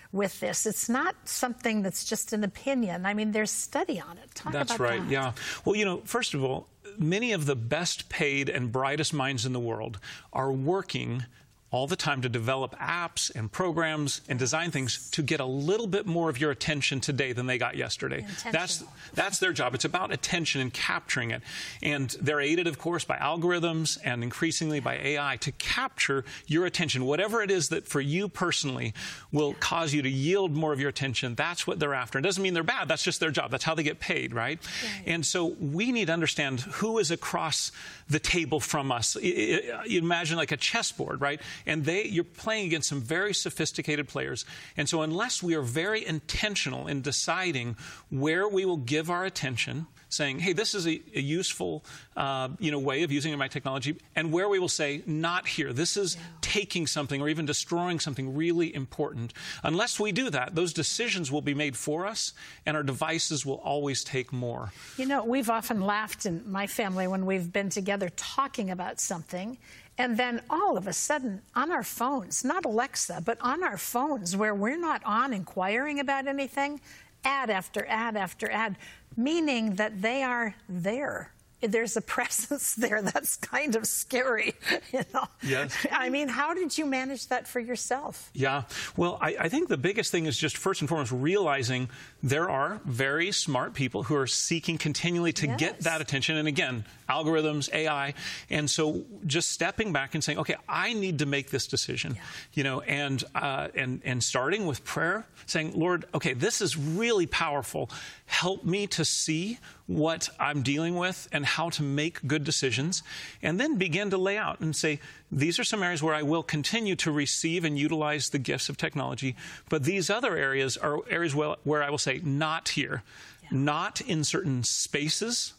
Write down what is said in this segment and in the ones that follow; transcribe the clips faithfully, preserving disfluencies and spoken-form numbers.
with this. It's not something that's just an opinion. I mean, there's study on it. Talk That's about right, that. yeah. Well, you know, first of all, many of the best paid and brightest minds in the world are working all the time to develop apps and programs and design things to get a little bit more of your attention today than they got yesterday. That's that's their job. It's about attention and capturing it. And they're aided, of course, by algorithms and increasingly by A I to capture your attention. Whatever it is that for you personally will cause you to yield more of your attention, that's what they're after. It doesn't mean they're bad. That's just their job. That's how they get paid, right? right. And so we need to understand who is across the table from us. You imagine like a chessboard, right? And they, you're playing against some very sophisticated players. And so unless we are very intentional in deciding where we will give our attention, saying, hey, this is a, a useful uh, you know, way of using my technology, and where we will say, not here. This is yeah. taking something or even destroying something really important. Unless we do that, those decisions will be made for us, and our devices will always take more. You know, we've often laughed in my family when we've been together talking about something, and then all of a sudden, on our phones, not Alexa, but on our phones, where we're not on inquiring about anything, ad after ad after ad, meaning that they are there. There's a presence there that's kind of scary, you know. Yes. I mean, how did you manage that for yourself? Yeah. Well, I, I think the biggest thing is just first and foremost realizing there are very smart people who are seeking continually to yes. get that attention. And again, algorithms, A I. And so just stepping back and saying, okay, I need to make this decision, yeah. you know, and, uh, and, and starting with prayer, saying, Lord, okay, this is really powerful. Help me to see what I'm dealing with and how to make good decisions, and then begin to lay out and say, these are some areas where I will continue to receive and utilize the gifts of technology, but these other areas are areas where, where I will say, not here, yeah. not in certain spaces,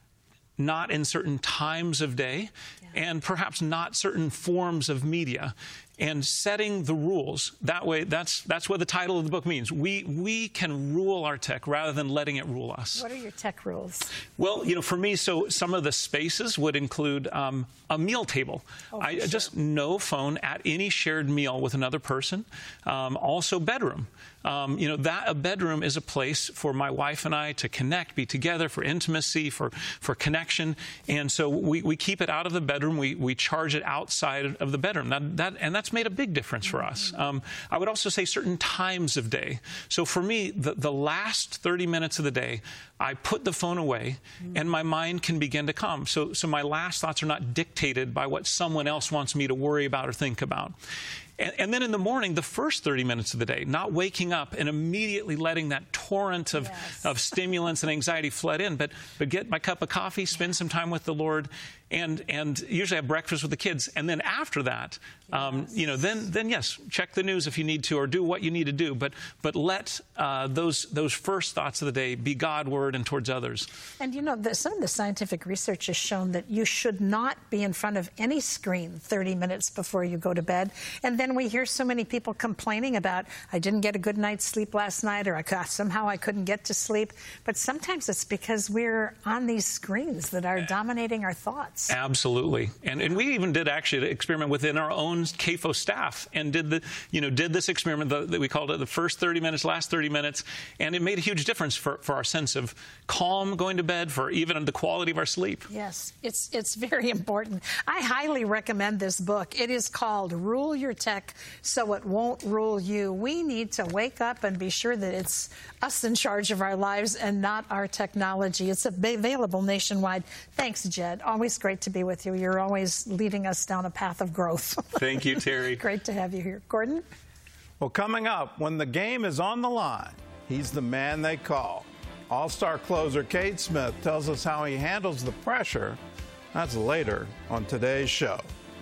not in certain times of day, yeah. and perhaps not certain forms of media. And setting the rules. That way, that's that's what the title of the book means. We we can rule our tech rather than letting it rule us. What are your tech rules? Well, you know, for me, so some of the spaces would include um, a meal table. Oh, I sure. just no phone at any shared meal with another person. Um, also, bedroom. Um, you know, that a bedroom is a place for my wife and I to connect, be together, for intimacy, for for connection. And so we, we keep it out of the bedroom. We we charge it outside of the bedroom. That that and that's made a big difference for us. Um, I would also say certain times of day. So for me, the, the last thirty minutes of the day, I put the phone away and my mind can begin to calm. So, so my last thoughts are not dictated by what someone else wants me to worry about or think about. And, and then in the morning, the first thirty minutes of the day, not waking up and immediately letting that torrent of, yes. of stimulants and anxiety flood in, but, but get my cup of coffee, spend some time with the Lord, and, and usually have breakfast with the kids. And then after that, um, yes. you know, then, then yes, check the news if you need to or do what you need to do. But, but let uh, those, those first thoughts of the day be God, Word, and towards others. And, you know, the, some of the scientific research has shown that you should not be in front of any screen thirty minutes before you go to bed. And then we hear so many people complaining about, I didn't get a good night's sleep last night, or I, somehow I couldn't get to sleep. But sometimes it's because we're on these screens that are dominating our thoughts. Absolutely. And, and we even did actually an experiment within our own C A F O staff and did the, you know, did this experiment that we called it the first thirty minutes, last thirty minutes. And it made a huge difference for, for our sense of calm going to bed, for even the quality of our sleep. Yes, it's, it's very important. I highly recommend this book. It is called Rule Your Tech So It Won't Rule You. We need to wake up and be sure that it's us in charge of our lives and not our technology. It's available nationwide. Thanks, Jed. Always great to be with you. You're always leading us down a path of growth. Thank you, Terry. Great to have you here. Gordon? Well, coming up, when the game is on the line, he's the man they call. All-star closer Cade Smith tells us how he handles the pressure. That's later on today's show.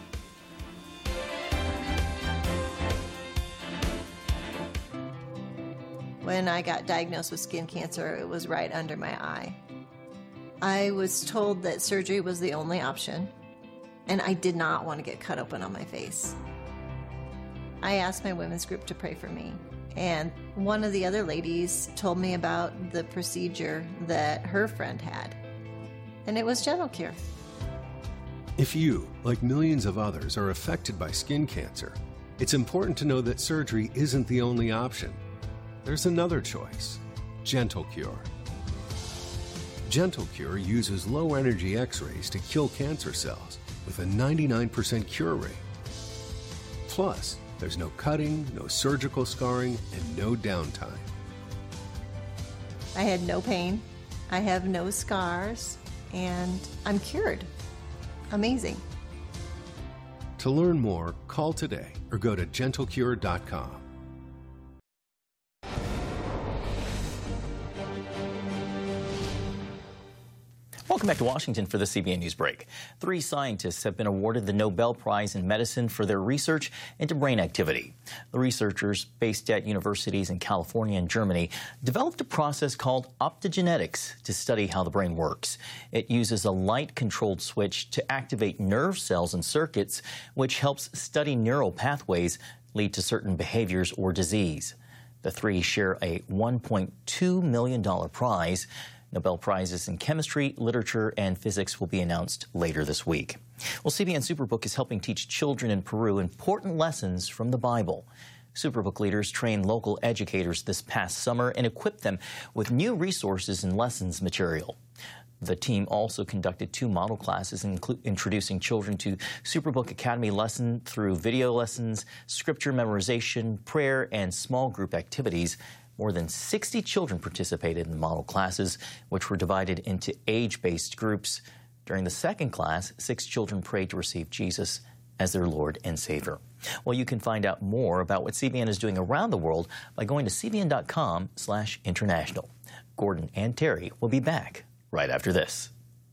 When I got diagnosed with skin cancer, it was right under my eye. I was told that surgery was the only option, and I did not want to get cut open on my face. I asked my women's group to pray for me, and one of the other ladies told me about the procedure that her friend had, and it was GentleCure. If you, like millions of others, are affected by skin cancer, It's important to know that surgery isn't the only option. There's another choice, GentleCure. GentleCure uses low-energy X-rays to kill cancer cells with a ninety-nine percent cure rate. Plus, there's no cutting, no surgical scarring, and no downtime. I had no pain. I have no scars, and I'm cured. Amazing. To learn more, call today or go to gentle cure dot com. Welcome back to Washington for the C B N News Break. Three scientists have been awarded the Nobel Prize in Medicine for their research into brain activity. The researchers, based at universities in California and Germany, developed a process called optogenetics to study how the brain works. It uses a light-controlled switch to activate nerve cells and circuits, which helps study neural pathways lead to certain behaviors or disease. The three share a one point two million dollars prize. Nobel Prizes in chemistry, literature, and physics will be announced later this week. Well, C B N Superbook is helping teach children in Peru important lessons from the Bible. Superbook leaders trained local educators this past summer and equipped them with new resources and lessons material. The team also conducted two model classes, inclu- introducing children to Superbook Academy lesson through video lessons, scripture memorization, prayer, and small group activities. More than sixty children participated in the model classes, which were divided into age-based groups. During the second class, six children prayed to receive Jesus as their Lord and Savior. Well, you can find out more about what C B N is doing around the world by going to c b n dot com slash international. Gordon and Terry will be back right after this.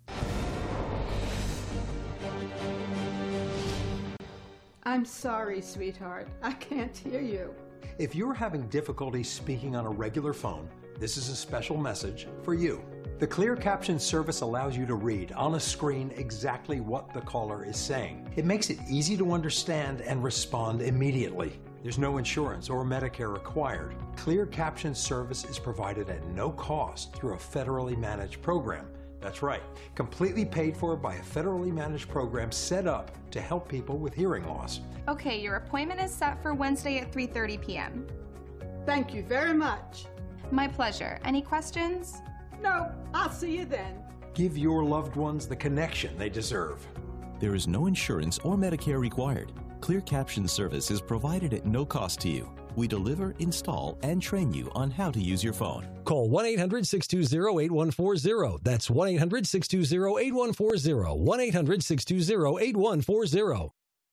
I'm sorry, sweetheart. I can't hear you. If you're having difficulty speaking on a regular phone, this is a special message for you. The Clear Caption service allows you to read on a screen exactly what the caller is saying. It makes it easy to understand and respond immediately. There's no insurance or Medicare required. Clear Caption service is provided at no cost through a federally managed program. That's right, completely paid for by a federally managed program set up to help people with hearing loss. Okay, your appointment is set for Wednesday at three thirty p m Thank you very much. My pleasure. Any questions? No, I'll see you then. Give your loved ones the connection they deserve. There is no insurance or Medicare required. Clear Caption service is provided at no cost to you. We deliver, install, and train you on how to use your phone. Call one eight hundred, six two zero, eight one four zero. That's one eight hundred, six two zero, eight one four zero. one eight hundred, six two zero, eight one four zero.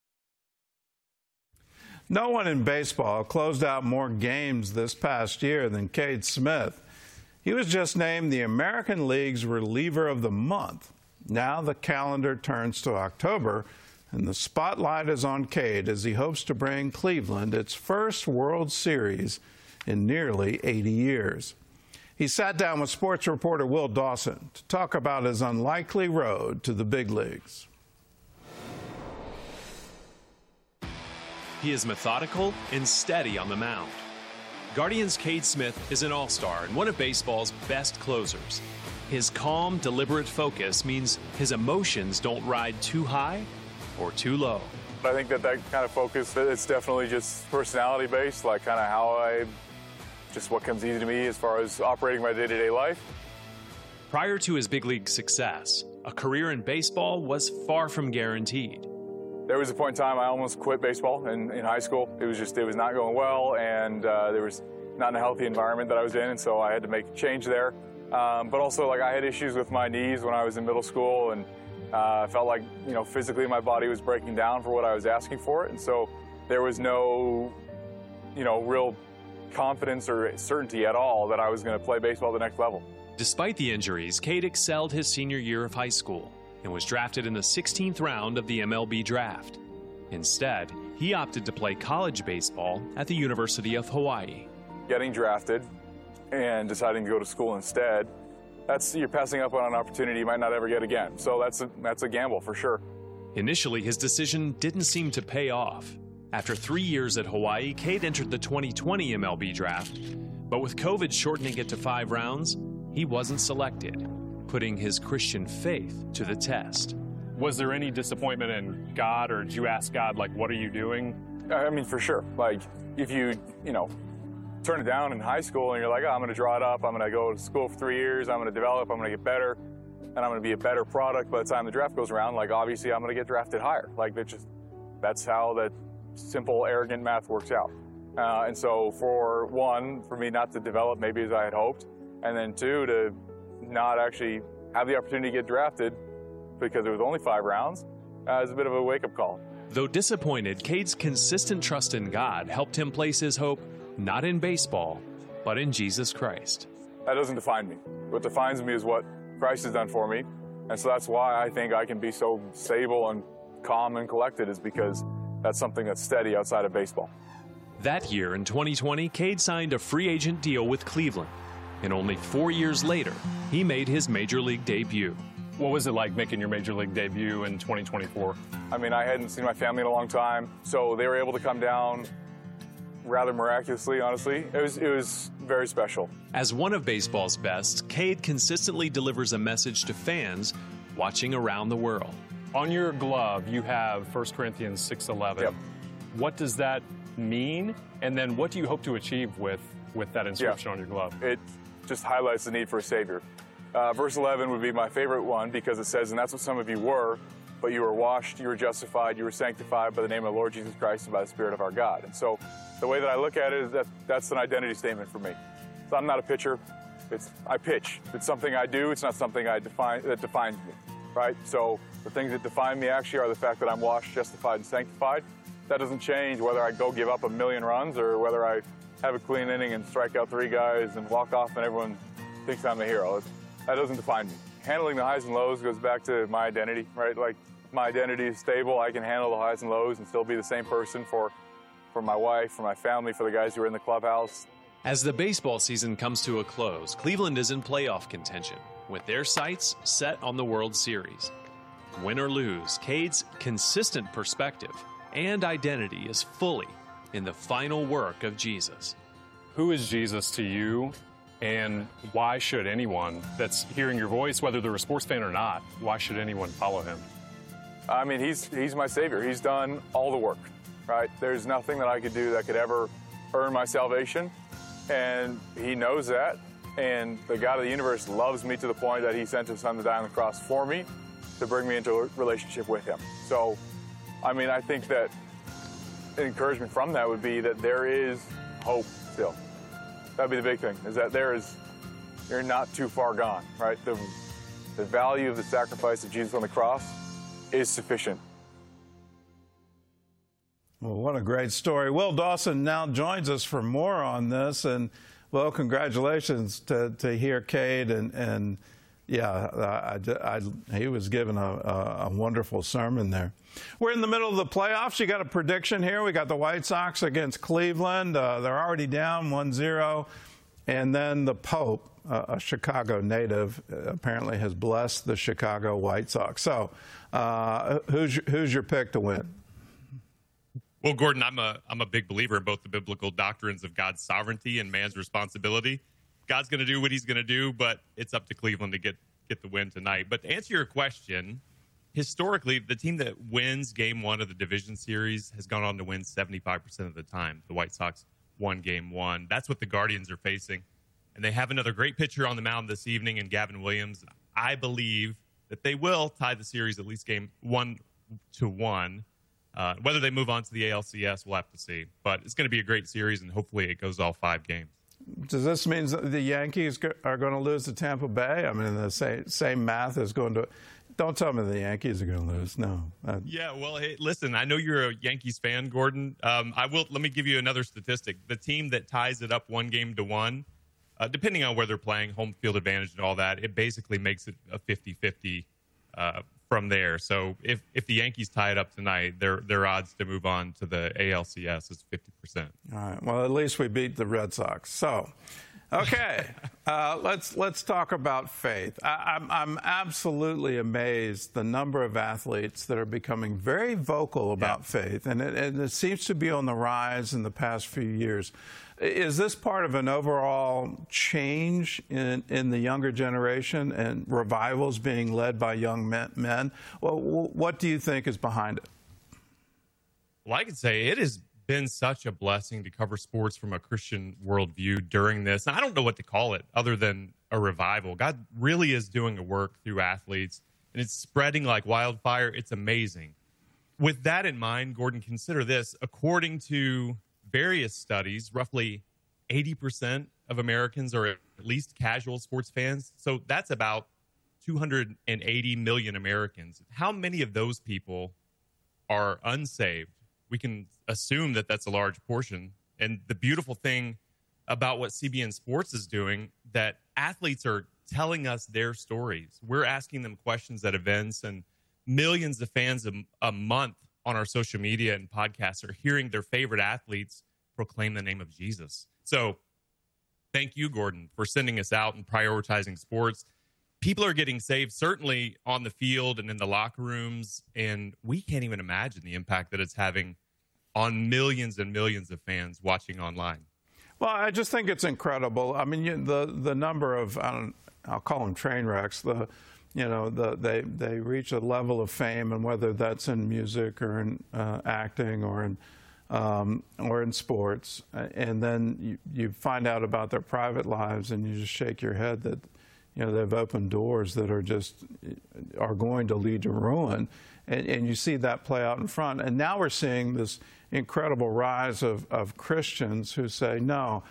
No one in baseball closed out more games this past year than Cade Smith. He was just named the American League's Reliever of the Month. Now the calendar turns to October, and the spotlight is on Cade as he hopes to bring Cleveland its first World Series in nearly eighty years. He sat down with sports reporter Will Dawson to talk about his unlikely road to the big leagues. He is methodical and steady on the mound. Guardians' Cade Smith is an all-star and one of baseball's best closers. His calm, deliberate focus means his emotions don't ride too high or too low. I think that that kind of focus, it's definitely just personality based, like kind of how I, just what comes easy to me as far as operating my day-to-day life. Prior to his big league success, a career in baseball was far from guaranteed. There was a point in time I almost quit baseball in, in high school. It was just, it was not going well, and uh, there was not a healthy environment that I was in, and so I had to make a change there. Um, but also, like, I had issues with my knees when I was in middle school, and I uh, felt like, you know, physically my body was breaking down for what I was asking for, and so there was no, you know, real confidence or certainty at all that I was going to play baseball at the next level. Despite the injuries, Cade excelled his senior year of high school and was drafted in the sixteenth round of the M L B draft. Instead, he opted to play college baseball at the University of Hawaii. Getting drafted and deciding to go to school instead, that's, you're passing up on an opportunity you might not ever get again. So that's a, that's a gamble for sure. Initially, his decision didn't seem to pay off. After three years at Hawaii, Cade entered the twenty twenty M L B draft, but with COVID shortening it to five rounds, he wasn't selected, putting his Christian faith to the test. Was there any disappointment in God, or did you ask God, like, what are you doing? I mean, for sure. Like, if you, you know, turn it down in high school and you're like, oh, I'm going to draw it up, I'm going to go to school for three years, I'm going to develop, I'm going to get better, and I'm going to be a better product by the time the draft goes around, like, obviously I'm going to get drafted higher. Like, that's just, that's how that simple, arrogant math works out. Uh, and so for one, for me not to develop maybe as I had hoped, and then two, to not actually have the opportunity to get drafted because it was only five rounds, uh, is a bit of a wake-up call. Though disappointed, Cade's consistent trust in God helped him place his hope not in baseball, but in Jesus Christ. That doesn't define me. What defines me is what Christ has done for me. And so that's why I think I can be so stable and calm and collected, is because that's something that's steady outside of baseball. That year, in twenty twenty, Cade signed a free agent deal with Cleveland. And only four years later, he made his major league debut. What was it like making your major league debut in twenty twenty-four? I mean, I hadn't seen my family in a long time, so they were able to come down rather miraculously, honestly. It was, it was very special. As one of baseball's best, Cade consistently delivers a message to fans watching around the world. On your glove, you have First Corinthians six eleven. Yep. What does that mean? And then what do you hope to achieve with, with that inscription yeah. on your glove? It just highlights the need for a Savior. Uh, verse eleven would be my favorite one, because it says, and that's what some of you were, but you were washed, you were justified, you were sanctified by the name of the Lord Jesus Christ and by the Spirit of our God. And so the way that I look at it is that that's an identity statement for me. So I'm not a pitcher. It's, I pitch. It's something I do. It's not something I define, that defines me, right? So the things that define me actually are the fact that I'm washed, justified, and sanctified. That doesn't change whether I go give up a million runs or whether I have a clean inning and strike out three guys and walk off and everyone thinks I'm a hero. It's, that doesn't define me. Handling the highs and lows goes back to my identity, right? Like, my identity is stable. I can handle the highs and lows and still be the same person for, for my wife, for my family, for the guys who are in the clubhouse. As the baseball season comes to a close, Cleveland is in playoff contention, with their sights set on the World Series. Win or lose, Cade's consistent perspective and identity is fully in the final work of Jesus. Who is Jesus to you, and why should anyone that's hearing your voice, whether they're a sports fan or not, why should anyone follow him? I mean, he's, he's my Savior. He's done all the work, right? There's nothing that I could do that could ever earn my salvation, and he knows that. And the God of the universe loves me to the point that he sent his son to die on the cross for me to bring me into a relationship with him. So, I mean, I think that encouragement from that would be that there is hope still. That'd be the big thing, is that there is, you're not too far gone, right? The, the value of the sacrifice of Jesus on the cross is sufficient. Well, what a great story. Will Dawson now joins us for more on this. And, well, congratulations to, to hear Cade. And, and yeah, I, I, he was given a, a, a wonderful sermon there. We're in the middle of the playoffs. You got a prediction here. We got the White Sox against Cleveland. Uh, they're already down one zero. And then the Pope, uh, a Chicago native, apparently has blessed the Chicago White Sox. So uh, who's, who's your pick to win? Well, Gordon, I'm a I'm a big believer in both the biblical doctrines of God's sovereignty and man's responsibility. God's going to do what he's going to do, but it's up to Cleveland to get, get the win tonight. But to answer your question, historically, the team that wins game one of the division series has gone on to win seventy-five percent of the time. The White Sox won game one. That's what the Guardians are facing. And they have another great pitcher on the mound this evening in Gavin Williams. I believe that they will tie the series at least game one to one. Uh, whether they move on to the A L C S, we'll have to see. But it's going to be a great series, and hopefully it goes all five games. Does this mean the Yankees are going to lose to Tampa Bay? I mean, the same, same math is going to – don't tell me the Yankees are going to lose. No. Uh, yeah, well, hey, listen, I know you're a Yankees fan, Gordon. Um, I will. Let me give you another statistic. The team that ties it up one game to one, uh, depending on where they're playing, home field advantage and all that, it basically makes it a fifty-fifty uh, from there. So if, if the Yankees tie it up tonight, their their odds to move on to the A L C S is fifty percent. All right. Well, at least we beat the Red Sox. So, okay, uh, let's let's talk about faith. I, I'm I'm absolutely amazed the number of athletes that are becoming very vocal about yeah. faith, and it, and it seems to be on the rise in the past few years. Is this part of an overall change in, in the younger generation and revivals being led by young men? Well, what do you think is behind it? Well, I could say it has been such a blessing to cover sports from a Christian worldview during this. And I don't know what to call it other than a revival. God really is doing a work through athletes, and it's spreading like wildfire. It's amazing. With that in mind, Gordon, consider this. According to various studies, roughly eighty percent of Americans are at least casual sports fans. So that's about two hundred eighty million Americans. How many of those people are unsaved? We can assume that that's a large portion. And the beautiful thing about what C B N Sports is doing, that athletes are telling us their stories. We're asking them questions at events, and millions of fans a, a month on our social media and podcasts are hearing their favorite athletes proclaim the name of Jesus. So thank you, Gordon, for sending us out and prioritizing sports. People are getting saved, certainly on the field and in the locker rooms, and we can't even imagine the impact that it's having on millions and millions of fans watching online. Well, I just think it's incredible. I mean, you, the the number of, I don't, I'll call them train wrecks, the, you know, the, they, they reach a level of fame, and whether that's in music or in uh, acting or in Um, or in sports, and then you, you find out about their private lives, and you just shake your head that, you know, they've opened doors that are just are going to lead to ruin, and, and you see that play out in front. And now we're seeing this incredible rise of, of Christians who say, no,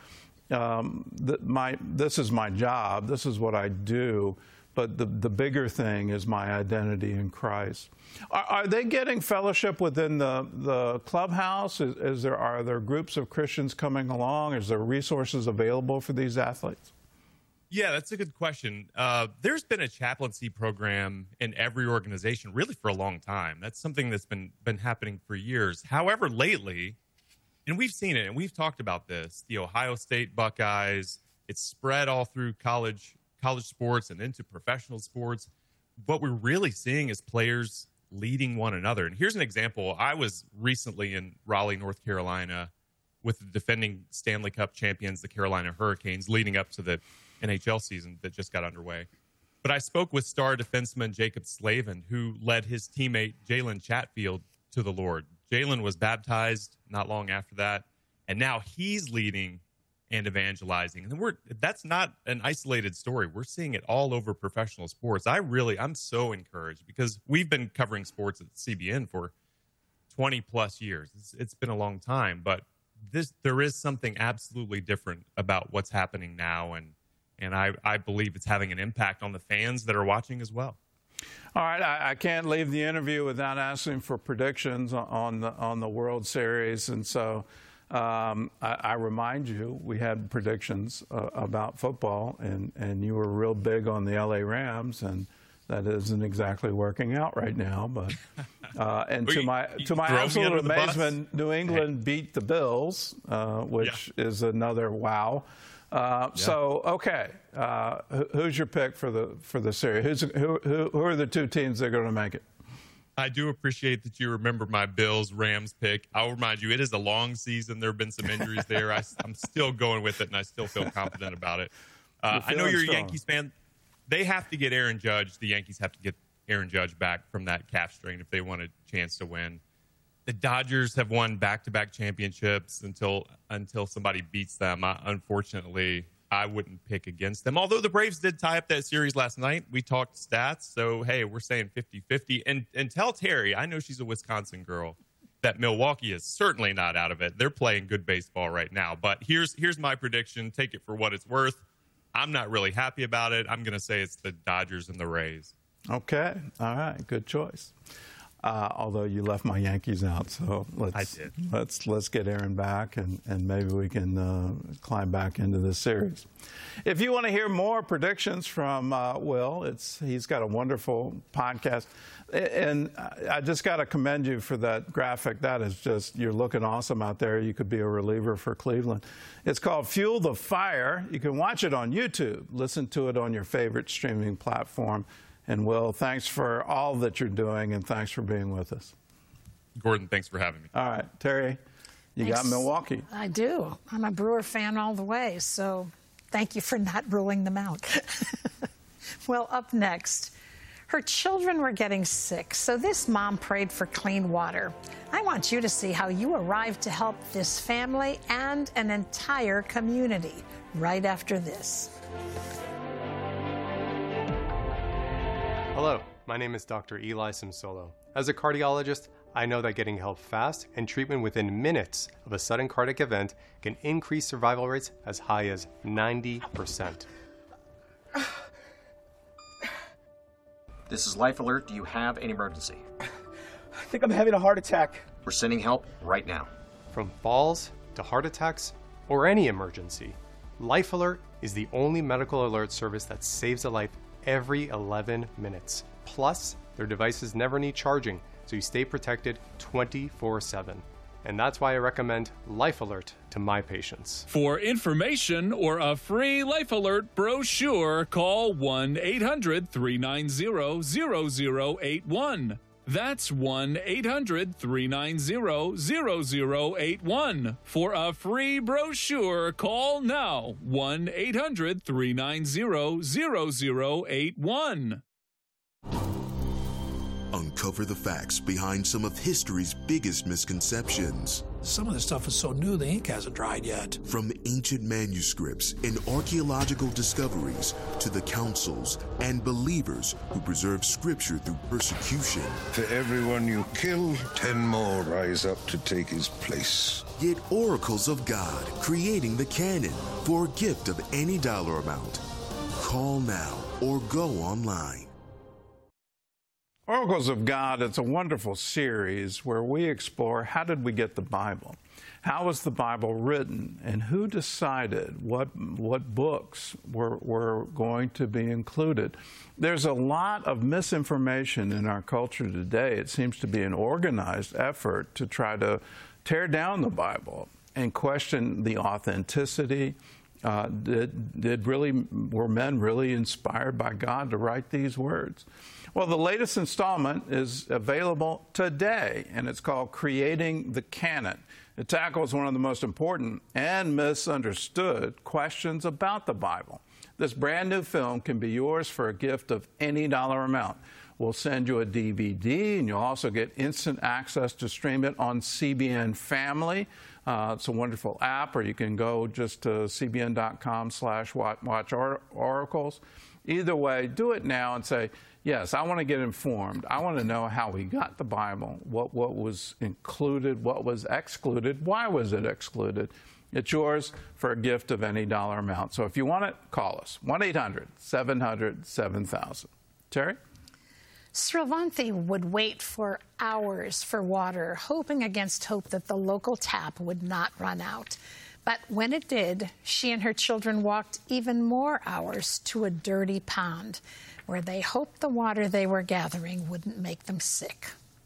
um, th my this is my job, this is what I do, but the, the bigger thing is my identity in Christ. Are, are they getting fellowship within the, the clubhouse? Is, is there, are there groups of Christians coming along? Is there resources available for these athletes? Yeah, that's a good question. Uh, there's been a chaplaincy program in every organization really for a long time. That's something that's been, been happening for years. However, lately, and we've seen it, and we've talked about this, the Ohio State Buckeyes, it's spread all through college college sports and into professional sports. What we're really seeing is players leading one another. And here's an example. I was recently in Raleigh, North Carolina with the defending Stanley Cup champions, the Carolina Hurricanes, leading up to the N H L season that just got underway. But I spoke with star defenseman Jacob Slavin, who led his teammate Jalen Chatfield to the Lord. Jalen was baptized not long after that, and now he's leading and evangelizing. And we're, that's not an isolated story. We're seeing it all over professional sports. I really, I'm so encouraged because we've been covering sports at C B N for twenty plus years. It's, it's been a long time, but this, there is something absolutely different about what's happening now. And, and I, I believe it's having an impact on the fans that are watching as well. All right, I, I can't leave the interview without asking for predictions on the, on the World Series. And so, Um, I, I remind you, we had predictions uh, about football, and, and you were real big on the L A Rams, and that isn't exactly working out right now. But uh, and to my to my absolute amazement, New England beat the Bills, uh, which yeah. is another wow. Uh, yeah. So okay, uh, who's your pick for the for the series? Who's, who, who who are the two teams that are going to make it? I do appreciate that you remember my Bills-Rams pick. I'll remind you, it is a long season. There have been some injuries there. I, I'm still going with it, and I still feel confident about it. Uh, I know you're a Yankees fan. They have to get Aaron Judge. The Yankees have to get Aaron Judge back from that calf strain if they want a chance to win. The Dodgers have won back-to-back championships until until somebody beats them. I, unfortunately, I wouldn't pick against them. Although the Braves did tie up that series last night. We talked stats, so, hey, we're saying fifty fifty. And, and tell Terry, I know she's a Wisconsin girl, that Milwaukee is certainly not out of it. They're playing good baseball right now. But here's here's my prediction. Take it for what it's worth. I'm not really happy about it. I'm going to say it's the Dodgers and the Rays. Okay. All right. Good choice. Uh, although you left my Yankees out, so let's I did. let's let's get Aaron back, and, and maybe we can uh, climb back into this series. If you want to hear more predictions from uh, Will, it's he's got a wonderful podcast, and I just got to commend you for that graphic. That is just, you're looking awesome out there. You could be a reliever for Cleveland. It's called Fuel the Fire. You can watch it on YouTube. Listen to it on your favorite streaming platform. And Will, thanks for all that you're doing, and thanks for being with us. Gordon, thanks for having me. All right, Terry, you thanks. Got Milwaukee. I do. I'm a Brewer fan all the way, so thank you for not ruling them out. Well, up next, Her children were getting sick, so this mom prayed for clean water. I want you to see how you arrived to help this family and an entire community right after this. Hello, my name is Doctor Eli Simsolo. As a cardiologist, I know that getting help fast and treatment within minutes of a sudden cardiac event can increase survival rates as high as ninety percent. This is Life Alert. Do you have an emergency? I think I'm having a heart attack. We're sending help right now. From falls to heart attacks or any emergency, Life Alert is the only medical alert service that saves a life every eleven minutes. Plus, their devices never need charging, so you stay protected twenty-four seven. And that's why I recommend Life Alert to my patients. For information or a free Life Alert brochure, call one eight hundred, three nine zero, zero zero eight one. That's one eight hundred, three nine zero, zero zero eight one. For a free brochure, call now one eight hundred, three nine zero, zero zero eight one. Uncover the facts behind some of history's biggest misconceptions. Some of the stuff is so new the ink hasn't dried yet. From ancient manuscripts and archaeological discoveries to the councils and believers who preserve scripture through persecution. For everyone you kill, ten more rise up to take his place. Get Oracles of God, creating the canon for a gift of any dollar amount. Call now or go online. Oracles of God, it's a wonderful series where we explore how did we get the Bible? How was the Bible written? And who decided what, what books were, were going to be included? There's a lot of misinformation in our culture today. It seems to be an organized effort to try to tear down the Bible and question the authenticity. Uh, did, did really, were men really inspired by God to write these words? Well, the latest installment is available today, and it's called Creating the Canon. It tackles one of the most important and misunderstood questions about the Bible. This brand new film can be yours for a gift of any dollar amount. We'll send you a D V D, and you'll also get instant access to stream it on C B N Family. Uh, it's a wonderful app, or you can go just to c b n dot com slash watch oracles. Either way, do it now and say, yes, I want to get informed. I want to know how we got the Bible, what, what was included, what was excluded, why was it excluded. It's yours for a gift of any dollar amount. So if you want it, call us, one eight hundred, seven hundred, seven thousand. Terry? Sravanti would wait for hours for water, hoping against hope that the local tap would not run out. But when it did, she and her children walked even more hours to a dirty pond, where they hoped the water they were gathering wouldn't make them sick.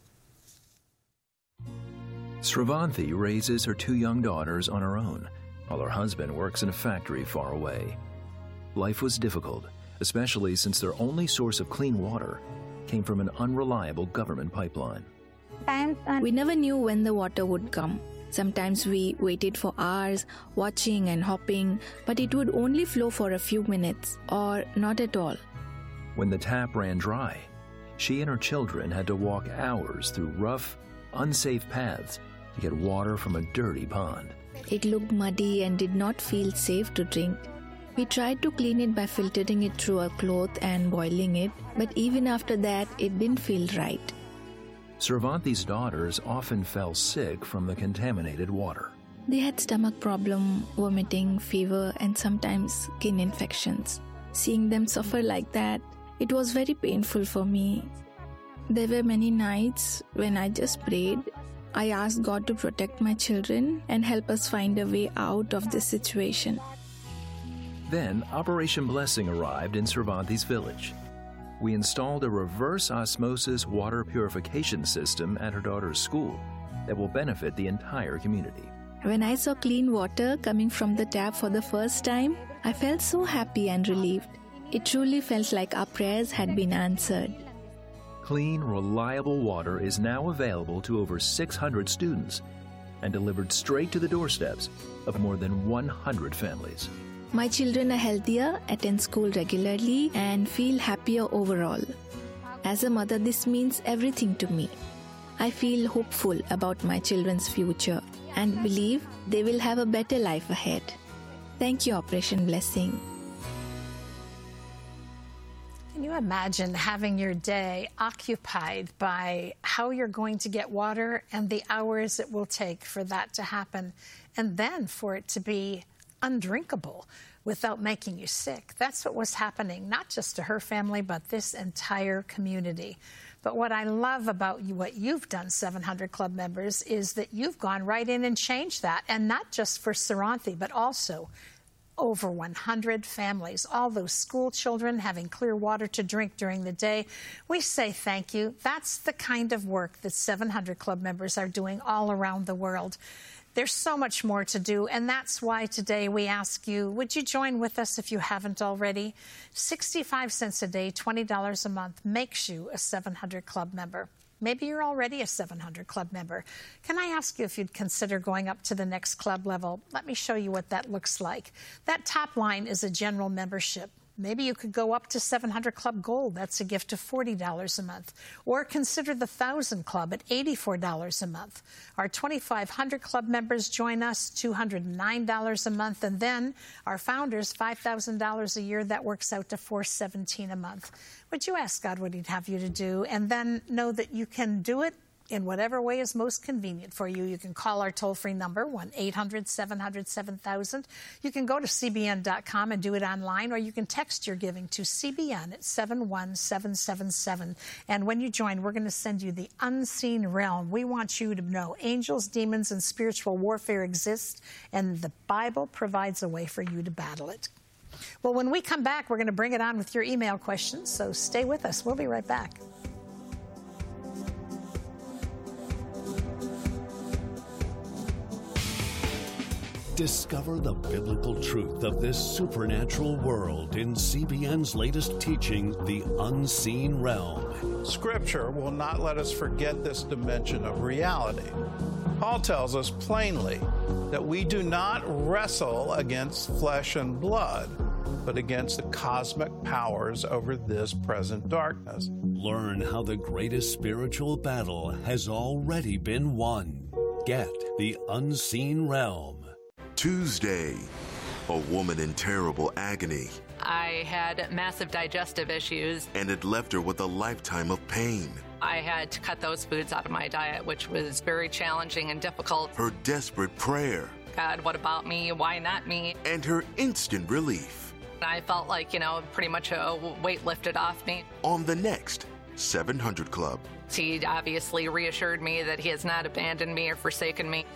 Sravanti raises her two young daughters on her own, while her husband works in a factory far away. Life was difficult, especially since their only source of clean water came from an unreliable government pipeline. We never knew when the water would come. Sometimes we waited for hours, watching and hopping, but it would only flow for a few minutes, or not at all. When the tap ran dry, she and her children had to walk hours through rough, unsafe paths to get water from a dirty pond. It looked muddy and did not feel safe to drink. We tried to clean it by filtering it through a cloth and boiling it, but even after that, it didn't feel right. Sravanti's daughters often fell sick from the contaminated water. They had stomach problem, vomiting, fever, and sometimes skin infections. Seeing them suffer like that, it was very painful for me. There were many nights when I just prayed. I asked God to protect my children and help us find a way out of this situation. Then Operation Blessing arrived in Sravanti's village. We installed a reverse osmosis water purification system at her daughter's school that will benefit the entire community. When I saw clean water coming from the tap for the first time, I felt so happy and relieved. It truly felt like our prayers had been answered. Clean, reliable water is now available to over six hundred students and delivered straight to the doorsteps of more than one hundred families. My children are healthier, attend school regularly, and feel happier overall. As a mother, this means everything to me. I feel hopeful about my children's future and believe they will have a better life ahead. Thank you, Operation Blessing. Can you imagine having your day occupied by how you're going to get water and the hours it will take for that to happen, and then for it to be undrinkable without making you sick? That's what was happening, not just to her family, but this entire community. But what I love about you, what you've done, seven hundred Club members, is that you've gone right in and changed that, and not just for Saranthi, but also over one hundred families, all those school children having clear water to drink during the day. We say thank you. That's the kind of work that seven hundred Club members are doing all around the world. There's so much more to do, and that's why today we ask you, would you join with us if you haven't already? sixty-five cents a day, twenty dollars a month makes you a seven hundred Club member. Maybe you're already a seven hundred Club member. Can I ask you if you'd consider going up to the next club level? Let me show you what that looks like. That top line is a general membership. Maybe you could go up to seven hundred Club Gold. That's a gift of forty dollars a month. Or consider the one thousand Club at eighty-four dollars a month. Our twenty-five hundred Club members join us, two hundred nine dollars a month. And then our founders, five thousand dollars a year. That works out to four hundred seventeen dollars a month. Would you ask God what he'd have you to do, and then know that you can do it in whatever way is most convenient for you? You can call our toll-free number, one eight hundred seven hundred seven thousand. You can go to C B N dot com and do it online, or you can text your giving to C B N at seven one seven seven seven. And when you join, we're going to send you the Unseen Realm. We want you to know angels, demons, and spiritual warfare exist, and the Bible provides a way for you to battle it. Well, when we come back, we're going to bring it on with your email questions, so stay with us. We'll be right back. Discover the biblical truth of this supernatural world in C B N's latest teaching, The Unseen Realm. Scripture will not let us forget this dimension of reality. Paul tells us plainly that we do not wrestle against flesh and blood, but against the cosmic powers over this present darkness. Learn how the greatest spiritual battle has already been won. Get The Unseen Realm. Tuesday, a woman in terrible agony. I had massive digestive issues. And it left her with a lifetime of pain. I had to cut those foods out of my diet, which was very challenging and difficult. Her desperate prayer. God, what about me? Why not me? And her instant relief. I felt like, you know, pretty much a weight lifted off me. On the next seven hundred Club. He obviously reassured me that he has not abandoned me or forsaken me.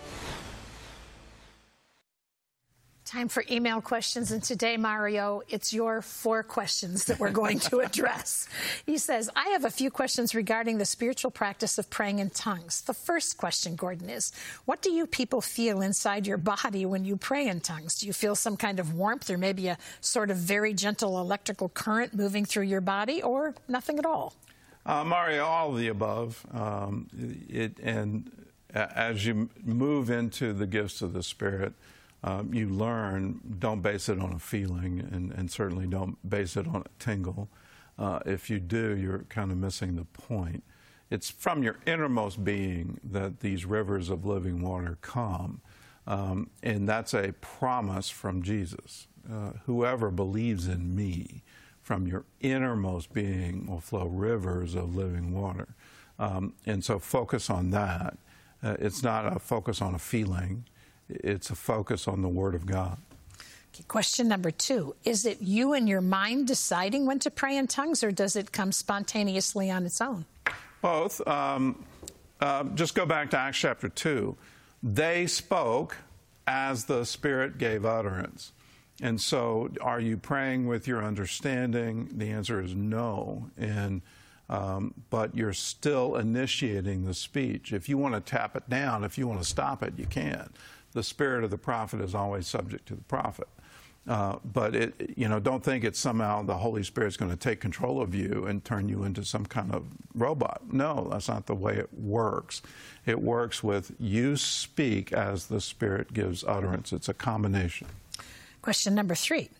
Time for email questions, and today, Mario, it's your four questions that we're going to address. He says, I have a few questions regarding the spiritual practice of praying in tongues. The first question, Gordon, is, what do you people feel inside your body when you pray in tongues? Do you feel some kind of warmth or maybe a sort of very gentle electrical current moving through your body, or nothing at all? Uh, Mario, all of the above. Um, it, and as you move into the gifts of the Spirit, Um, you learn, don't base it on a feeling, and, and certainly don't base it on a tingle. Uh, if you do, you're kind of missing the point. It's from your innermost being that these rivers of living water come, um, and that's a promise from Jesus. Uh, whoever believes in me, from your innermost being will flow rivers of living water. Um, and so focus on that. Uh, it's not a focus on a feeling. It's a focus on the Word of God. Okay, question number two. Is it you and your mind deciding when to pray in tongues, or does it come spontaneously on its own? Both. Um, uh, just go back to Acts chapter two. They spoke as the Spirit gave utterance. And so are you praying with your understanding? The answer is no. And Um, but you're still initiating the speech. If you want to tap it down, if you want to stop it, you can. The spirit of the prophet is always subject to the prophet. Uh, but, it, you know, don't think it's somehow the Holy Spirit's going to take control of you and turn you into some kind of robot. No, that's not the way it works. It works with you speak as the Spirit gives utterance. It's a combination. Question number three.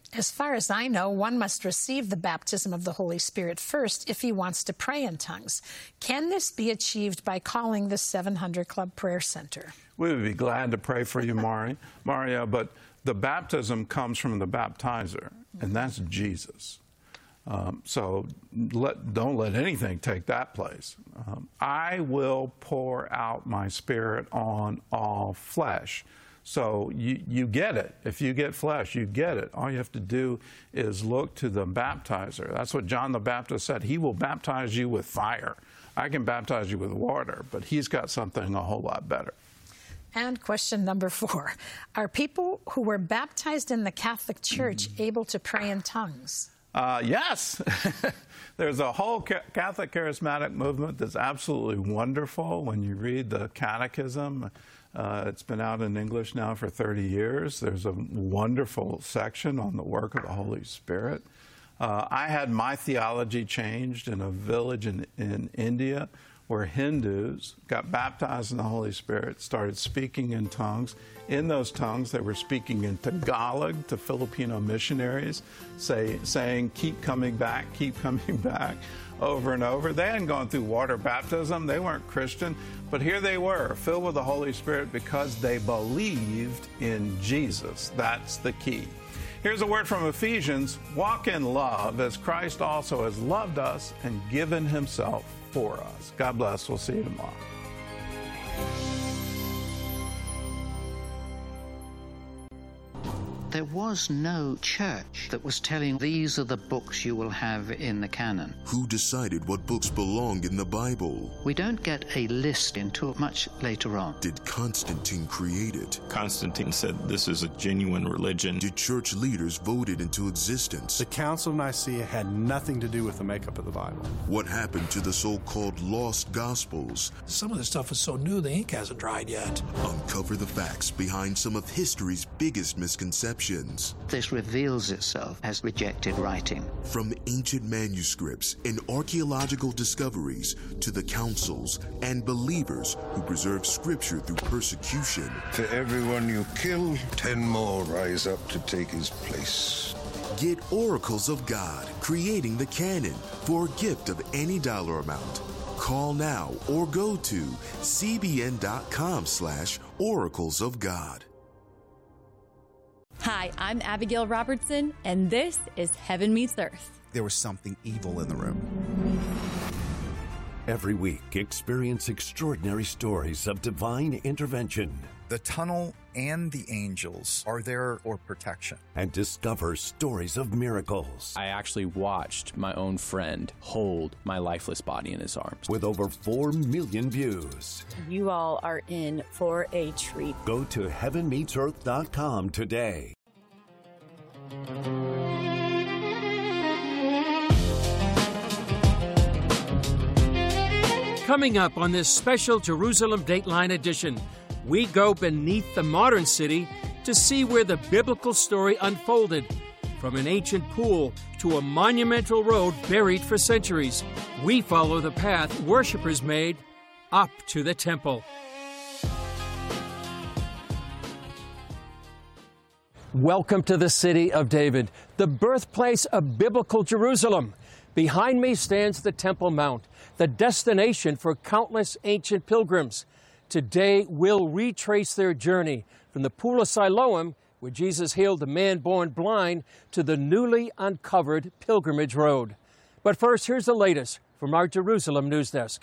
As far as I know, one must receive the baptism of the Holy Spirit first if he wants to pray in tongues. Can this be achieved by calling the seven hundred Club Prayer Center? We would be glad to pray for you, Mari, Maria, but the baptism comes from the baptizer, and that's Jesus. Um, so let, don't let anything take that place. Um, I will pour out my Spirit on all flesh. So you, you get it. If you get flesh, you get it. All you have to do is look to the baptizer. That's what John the Baptist said. He will baptize you with fire. I can baptize you with water, but he's got something a whole lot better. And question number four. Are people who were baptized in the Catholic Church mm. able to pray in tongues? Uh, yes. There's a whole Catholic charismatic movement that's absolutely wonderful. When you read the Catechism, uh, it's been out in English now for thirty years. There's a wonderful section on the work of the Holy Spirit. Uh, I had my theology changed in a village in, in India where Hindus got baptized in the Holy Spirit, started speaking in tongues. In those tongues, they were speaking in Tagalog to Filipino missionaries, say, saying, keep coming back, keep coming back, over and over. They hadn't gone through water baptism. They weren't Christian. But here they were, filled with the Holy Spirit because they believed in Jesus. That's the key. Here's a word from Ephesians. Walk in love as Christ also has loved us and given himself for us. God bless. We'll see you tomorrow. There was no church that was telling these are the books you will have in the canon. Who decided what books belonged in the Bible? We don't get a list until much later on. Did Constantine create it? Constantine said this is a genuine religion. Did church leaders vote it into existence? The Council of Nicaea had nothing to do with the makeup of the Bible. What happened to the so-called lost Gospels? Some of this stuff is so new the ink hasn't dried yet. Uncover the facts behind some of history's biggest misconceptions. This reveals itself as rejected writing. From ancient manuscripts and archaeological discoveries to the councils and believers who preserve Scripture through persecution. For everyone you kill, ten more rise up to take his place. Get Oracles of God, creating the canon, for a gift of any dollar amount. Call now or go to cbn.com slash oracles of God. Hi, I'm Abigail Robertson, and this is Heaven Meets Earth. There was something evil in the room. Every week, experience extraordinary stories of divine intervention. The tunnel and the angels are there for protection. And discover stories of miracles. I actually watched my own friend hold my lifeless body in his arms. With over four million views. You all are in for a treat. Go to heaven meets earth dot com today. Coming up on this special Jerusalem Dateline edition, we go beneath the modern city to see where the biblical story unfolded. From an ancient pool to a monumental road buried for centuries, we follow the path worshipers made up to the temple. Welcome to the city of David, the birthplace of biblical Jerusalem. Behind me stands the Temple Mount, the destination for countless ancient pilgrims. Today, we'll retrace their journey from the Pool of Siloam, where Jesus healed a man born blind, to the newly uncovered Pilgrimage Road. But first, here's the latest from our Jerusalem news desk.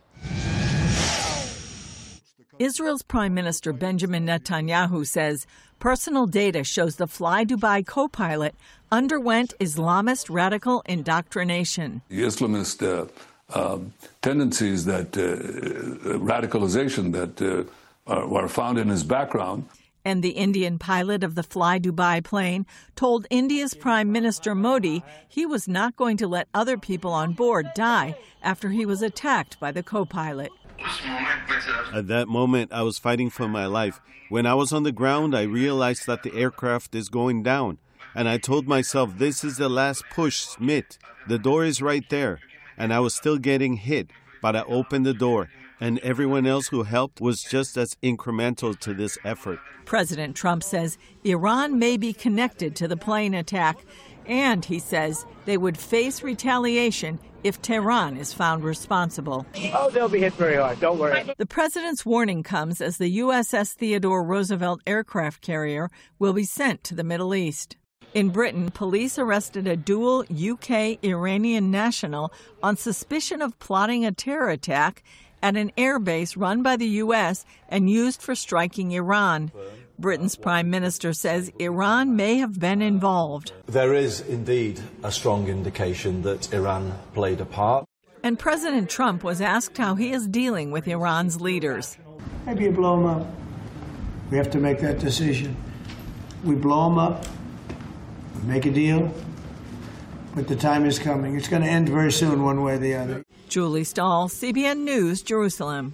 Israel's Prime Minister Benjamin Netanyahu says personal data shows the Fly Dubai co-pilot underwent Islamist radical indoctrination. The Islamist uh, uh, tendencies that uh, radicalization that uh, are, were found in his background. And the Indian pilot of the Fly Dubai plane told India's Prime Minister Modi he was not going to let other people on board die after he was attacked by the co-pilot. At that moment, I was fighting for my life. When I was on the ground, I realized that the aircraft is going down. And I told myself, this is the last push, Smith. The door is right there. And I was still getting hit, but I opened the door. and everyone else who helped was just as incremental to this effort. President Trump says Iran may be connected to the plane attack, and he says they would face retaliation if Tehran is found responsible. Oh, they'll be hit very hard. Don't worry. The president's warning comes as the U S S Theodore Roosevelt aircraft carrier will be sent to the Middle East. In Britain, police arrested a dual U K-Iranian national on suspicion of plotting a terror attack at an airbase run by the U S and used for striking Iran. Britain's prime minister says Iran may have been involved. There is indeed a strong indication that Iran played a part. And President Trump was asked how he is dealing with Iran's leaders. Maybe you blow them up. We have to make that decision. We blow them up, we make a deal, but the time is coming. It's going to end very soon, one way or the other. Julie Stahl, C B N News, Jerusalem.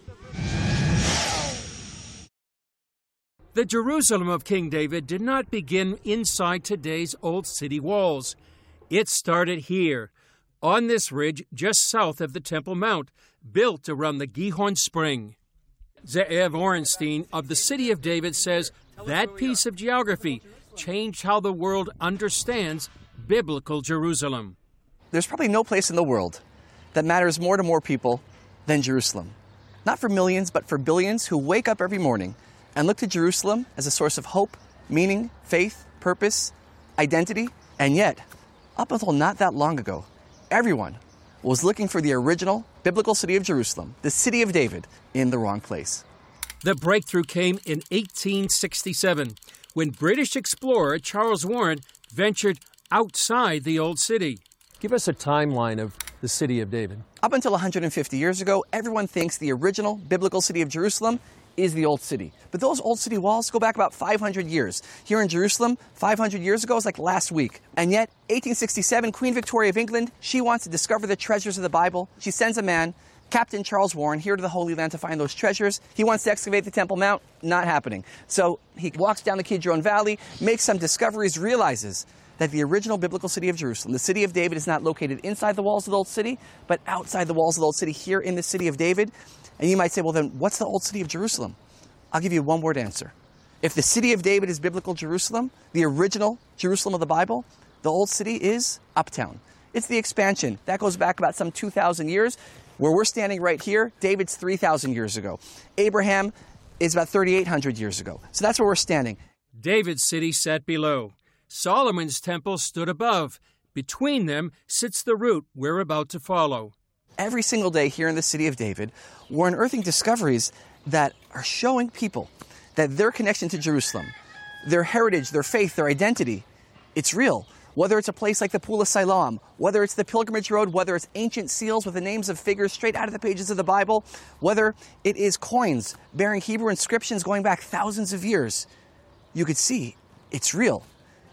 The Jerusalem of King David did not begin inside today's old city walls. It started here, on this ridge just south of the Temple Mount, built around the Gihon Spring. Ze'ev Orenstein of the City of David says that piece of geography changed how the world understands biblical Jerusalem. There's probably no place in the world that matters more to more people than Jerusalem. Not for millions, but for billions who wake up every morning and look to Jerusalem as a source of hope, meaning, faith, purpose, identity. And yet, up until not that long ago, everyone was looking for the original biblical city of Jerusalem, the city of David, in the wrong place. The breakthrough came in eighteen sixty-seven, when British explorer Charles Warren ventured outside the old city. Give us a timeline of the city of David. Up until one hundred fifty years ago, everyone thinks the original biblical city of Jerusalem is the old city. But those old city walls go back about five hundred years. Here in Jerusalem, five hundred years ago is like last week. And yet, eighteen sixty-seven, Queen Victoria of England, she wants to discover the treasures of the Bible. She sends a man, Captain Charles Warren, here to the Holy Land to find those treasures. He wants to excavate the Temple Mount. Not happening. So he walks down the Kidron Valley, makes some discoveries, realizes that the original biblical city of Jerusalem, the city of David, is not located inside the walls of the old city, but outside the walls of the old city, here in the city of David. And you might say, well, then what's the old city of Jerusalem? I'll give you a one-word answer. If the city of David is biblical Jerusalem, the original Jerusalem of the Bible, the old city is uptown. It's the expansion. That goes back about some two thousand years. Where we're standing right here, David's three thousand years ago. Abraham is about thirty-eight hundred years ago. So that's where we're standing. David's city sat below. Solomon's temple stood above. Between them sits the route we're about to follow. Every single day here in the city of David, we're unearthing discoveries that are showing people that their connection to Jerusalem, their heritage, their faith, their identity, it's real. Whether it's a place like the Pool of Siloam, whether it's the Pilgrimage Road, whether it's ancient seals with the names of figures straight out of the pages of the Bible, whether it is coins bearing Hebrew inscriptions going back thousands of years, you could see it's real.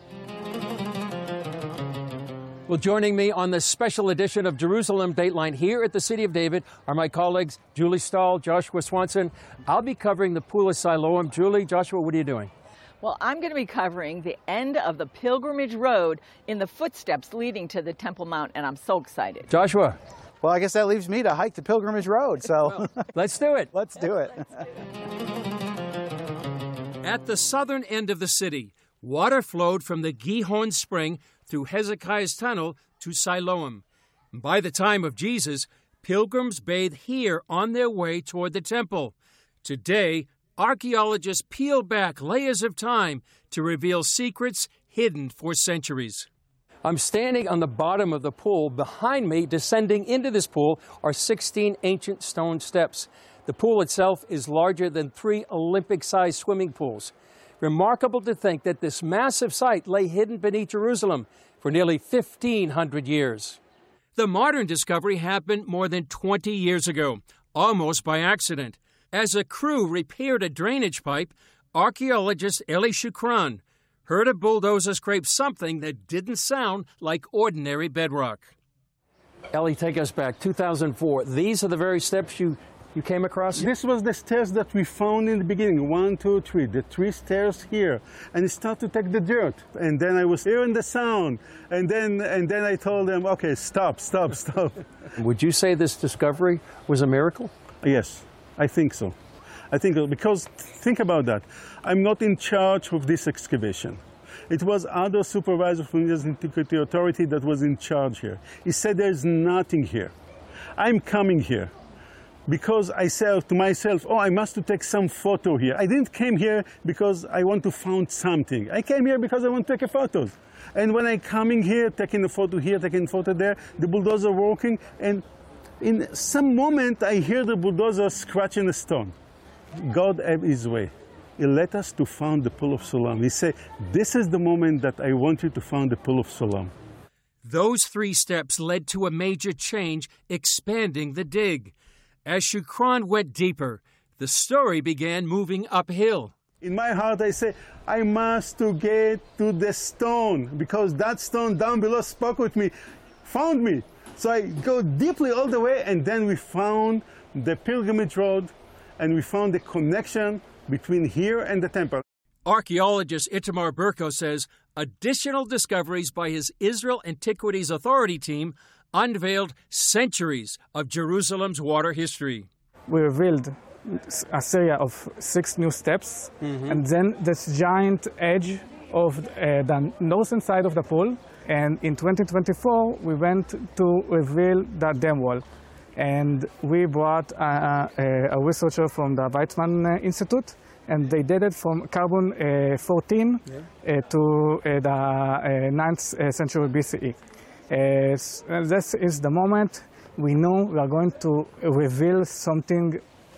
Well, joining me on this special edition of Jerusalem Dateline here at the City of David are my colleagues Julie Stahl, Joshua Swanson. I'll be covering the Pool of Siloam. Julie, Joshua, what are you doing? Well, I'm going to be covering the end of the Pilgrimage Road in the footsteps leading to the Temple Mount, and I'm so excited. Joshua. Well, I guess that leaves me to hike the Pilgrimage Road, so. Well, let's do it. Let's do it. At the southern end of the city, water flowed from the Gihon Spring through Hezekiah's Tunnel to Siloam. By the time of Jesus, pilgrims bathed here on their way toward the temple. Today, archaeologists peel back layers of time to reveal secrets hidden for centuries. I'm standing on the bottom of the pool. Behind me, descending into this pool, are sixteen ancient stone steps. The pool itself is larger than three Olympic-sized swimming pools. Remarkable to think that this massive site lay hidden beneath Jerusalem for nearly fifteen hundred years. The modern discovery happened more than twenty years ago, almost by accident. As a crew repaired a drainage pipe, archaeologist Eli Shukran heard a bulldozer scrape something that didn't sound like ordinary bedrock. Eli, take us back. two thousand four. These are the very steps you, you came across? This was the stairs that we found in the beginning. One, two, three. The three stairs here. And it started to take the dirt. And then I was hearing the sound. And then, and then I told them, okay, stop, stop, stop. Would you say this discovery was a miracle? Yes, I think so. I think so, because think about that. I'm not in charge of this excavation. It was other supervisor from the Antiquity Authority that was in charge here. He said there's nothing here. I'm coming here because I said to myself, oh, I must to take some photo here. I didn't came here because I want to find something. I came here because I want to take a photo. And when I coming here, taking a photo here, taking a photo there, the bulldozer working, and in some moment I hear the bulldozer scratching a stone. God had his way. He led us to find the Pool of Siloam. He said, this is the moment that I want you to find the Pool of Siloam. Those three steps led to a major change, expanding the dig. As Shukran went deeper, the story began moving uphill. In my heart, I say, I must to get to the stone, because that stone down below spoke with me, found me. So I go deeply all the way, and then we found the pilgrimage road, and we found the connection between here and the temple. Archaeologist Itamar Berko says additional discoveries by his Israel Antiquities Authority team unveiled centuries of Jerusalem's water history. We revealed a series of six new steps, mm-hmm. and then this giant edge of uh, the northern side of the pool. And in twenty twenty-four, we went to reveal the dam wall. And we brought uh, a, a researcher from the Weizmann uh, Institute, and they did it from carbon uh, fourteen yeah. uh, to uh, the uh, ninth century B C E. Uh, so this is the moment we know we are going to reveal something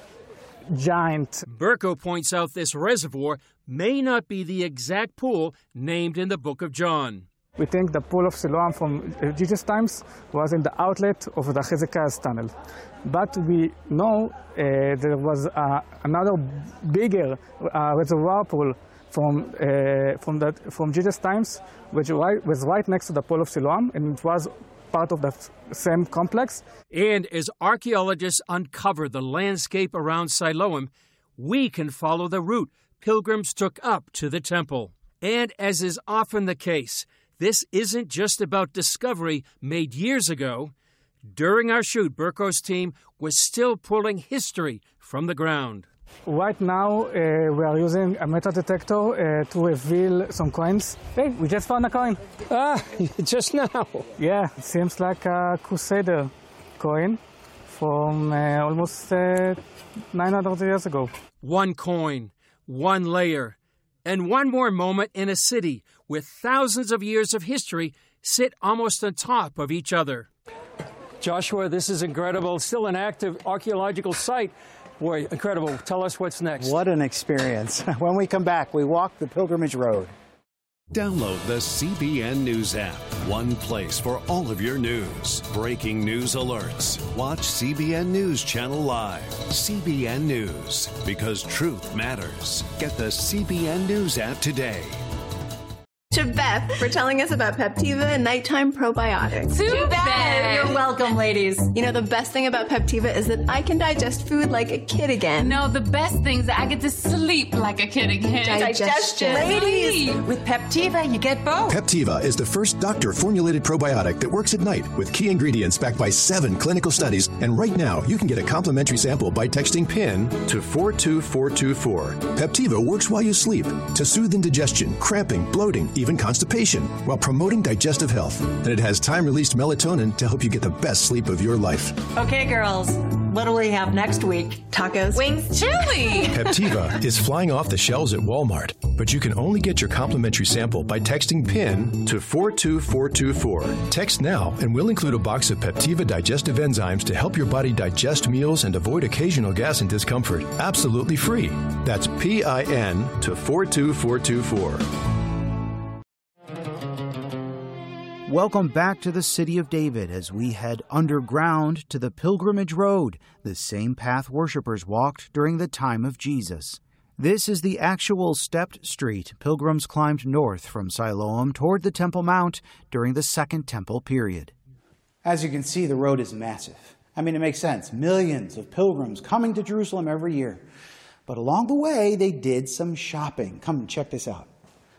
giant. Berko points out this reservoir may not be the exact pool named in the Book of John. We think the Pool of Siloam from Jesus' times was in the outlet of the Hezekiah's tunnel. But we know uh, there was uh, another bigger uh, reservoir pool from, uh, from, that, from Jesus' times, which was right next to the Pool of Siloam, and it was part of the same complex. And as archaeologists uncover the landscape around Siloam, we can follow the route pilgrims took up to the temple. And as is often the case, this isn't just about discovery made years ago. During our shoot, Berko's team was still pulling history from the ground. Right now, uh, we are using a metal detector uh, to reveal some coins. Hey, we just found a coin. Ah, just now. Yeah, it seems like a Crusader coin from uh, almost uh, nine hundred years ago. One coin, one layer, and one more moment in a city with thousands of years of history sit almost on top of each other. Joshua, this is incredible. Still an active archaeological site. Boy, incredible. Tell us what's next. What an experience. When we come back, we walk the pilgrimage road. Download the C B N News app. One place for all of your news. Breaking news alerts. Watch C B N News Channel Live. C B N News, because truth matters. Get the C B N News app today. To Beth for telling us about Peptiva and nighttime probiotics. To, to Beth. Beth! You're welcome, ladies. You know, the best thing about Peptiva is that I can digest food like a kid again. No, the best thing is that I get to sleep like a kid again. Digestion. Ladies! With Peptiva, you get both. Peptiva is the first doctor-formulated probiotic that works at night with key ingredients backed by seven clinical studies. And right now, you can get a complimentary sample by texting PIN to four two four two four. Peptiva works while you sleep to soothe indigestion, cramping, bloating, even constipation, while promoting digestive health. And it has time-released melatonin to help you get the best sleep of your life. Okay, girls, what do we have next week? Tacos, wings, chili. Peptiva is flying off the shelves at Walmart, but you can only get your complimentary sample by texting PIN to four two four two four. Text now, and we'll include a box of Peptiva digestive enzymes to help your body digest meals and avoid occasional gas and discomfort. Absolutely free. That's P I N to four two four two four. Welcome back to the City of David as we head underground to the Pilgrimage Road, the same path worshippers walked during the time of Jesus. This is the actual stepped street pilgrims climbed north from Siloam toward the Temple Mount during the Second Temple period. As you can see, the road is massive. I mean, it makes sense. Millions of pilgrims coming to Jerusalem every year. But along the way, they did some shopping. Come and check this out.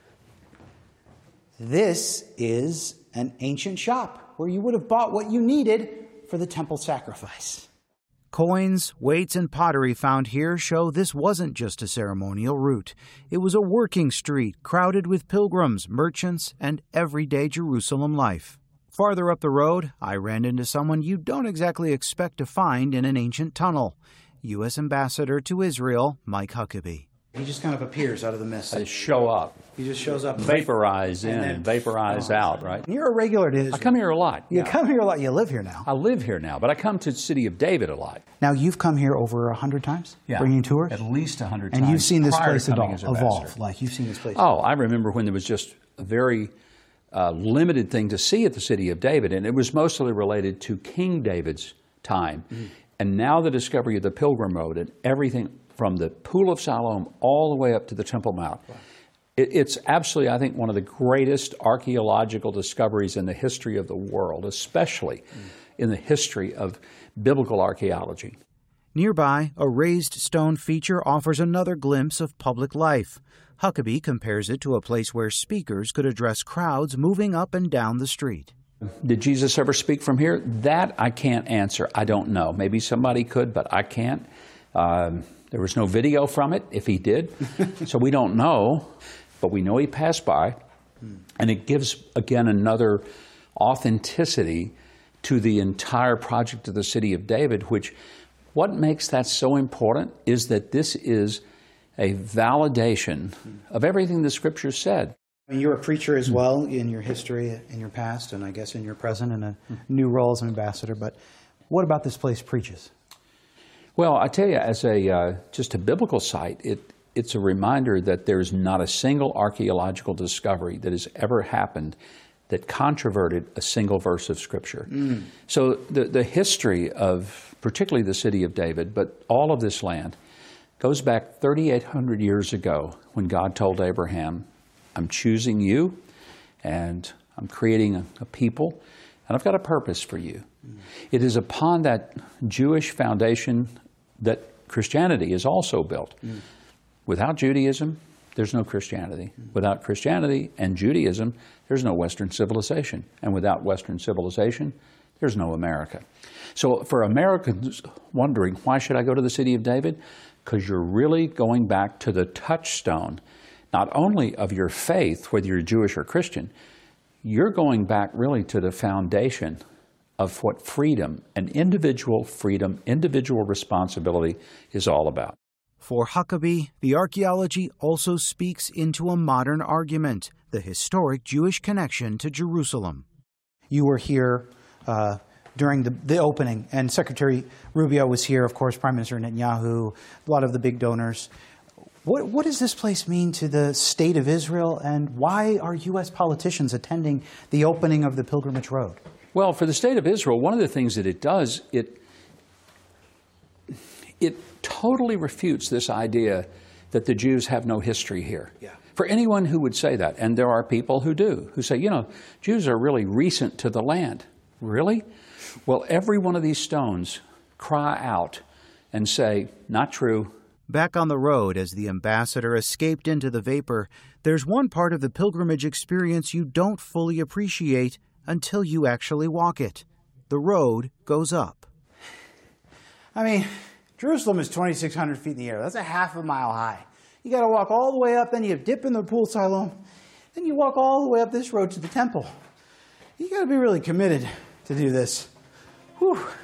This is an ancient shop where you would have bought what you needed for the temple sacrifice. Coins, weights, and pottery found here show this wasn't just a ceremonial route. It was a working street crowded with pilgrims, merchants, and everyday Jerusalem life. Farther up the road, I ran into someone you don't exactly expect to find in an ancient tunnel. U S Ambassador to Israel, Mike Huckabee. He just kind of appears out of the mist. They show up. He just shows up. Vaporize in and and vaporize oh, out, right? You're a regular to Israel. I come here a lot. You yeah. come here a lot. You live here now. I live here now, but I come to the city of David a lot. Now, you've come here over a hundred times? Yeah. Bringing tours? At least a hundred and times. And you've seen this prior place to coming evolve, as ambassador. evolve. Like, you've seen this place. Oh, I remember when there was just a very uh, limited thing to see at the city of David, and it was mostly related to King David's time. Mm. And now the discovery of the Pilgrim Road and everything from the Pool of Siloam all the way up to the Temple Mount. Wow. It, it's absolutely, I think, one of the greatest archaeological discoveries in the history of the world, especially mm. in the history of biblical archaeology. Nearby, a raised stone feature offers another glimpse of public life. Huckabee compares it to a place where speakers could address crowds moving up and down the street. Did Jesus ever speak from here? That I can't answer. I don't know. Maybe somebody could, but I can't. Um, there was no video from it, if he did, so we don't know, but we know he passed by, and it gives, again, another authenticity to the entire project of the city of David, which, what makes that so important is that this is a validation of everything the Scriptures said. I mean, you're a preacher as well in your history, in your past, and I guess in your present, and a new role as an ambassador, but what about this place preaches? Well, I tell you, as a uh, just a biblical site, it it's a reminder that there's not a single archaeological discovery that has ever happened that controverted a single verse of Scripture. Mm. So the the history of particularly the city of David, but all of this land, goes back thirty-eight hundred years ago when God told Abraham, "I'm choosing you, and I'm creating a, a people, and I've got a purpose for you." Mm. It is upon that Jewish foundation that Christianity is also built. Mm. Without Judaism, there's no Christianity. Mm. Without Christianity and Judaism, there's no Western civilization. And without Western civilization, there's no America. So for Americans wondering, why should I go to the city of David? Because you're really going back to the touchstone, not only of your faith, whether you're Jewish or Christian, you're going back really to the foundation of what freedom and individual freedom, individual responsibility is all about. For Huckabee, the archaeology also speaks into a modern argument, the historic Jewish connection to Jerusalem. You were here uh, during the, the opening, and Secretary Rubio was here, of course, Prime Minister Netanyahu, a lot of the big donors. What, what does this place mean to the state of Israel, and why are U S politicians attending the opening of the Pilgrimage Road? Well, for the state of Israel, one of the things that it does, it it totally refutes this idea that the Jews have no history here. Yeah. For anyone who would say that, and there are people who do, who say, you know, Jews are really recent to the land. Really? Well, every one of these stones cry out and say, not true. Back on the road, as the ambassador escaped into the vapor, there's one part of the pilgrimage experience you don't fully appreciate until you actually walk it. The road goes up. I mean, Jerusalem is twenty-six hundred feet in the air. That's a half a mile high. You got to walk all the way up, then you dip in the Pool of Siloam, then you walk all the way up this road to the temple. You got to be really committed to do this. Whew.